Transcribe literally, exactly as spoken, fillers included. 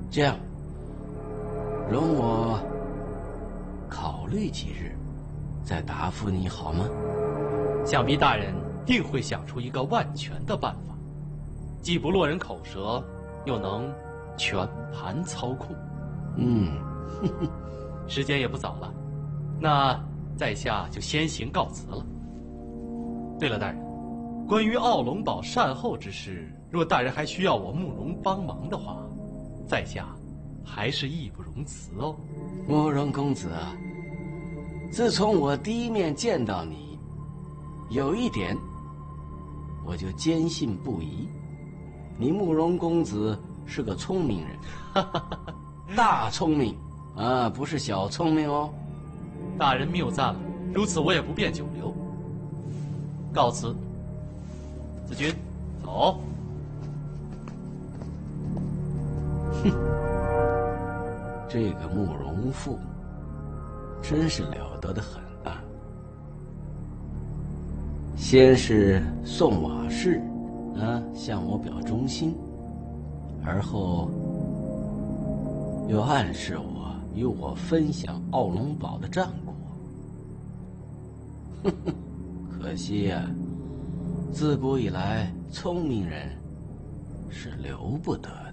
这样，容我考虑几日，再答复你好吗？ 想必大人定会想出一个万全的办法，既不落人口舌，又能全盘操控。 嗯， 时间也不早了，那在下就先行告辞了。对了，大人，关于奥龙堡善后之事，若大人还需要我慕容帮忙的话，在下还是义不容辞哦。 慕容公子啊，自从我第一面见到你，有一点我就坚信不疑，你慕容公子是个聪明人，大聪明啊，不是小聪明哦。 大人谬赞了，如此我也不便久留，告辞。子君，走。 哼，这个慕容复真是了得的很啊！先是送瓦氏，啊，向我表忠心，而后又暗示我与我分享奥龙堡的战果。哼哼，可惜呀、啊，自古以来聪明人是留不得的。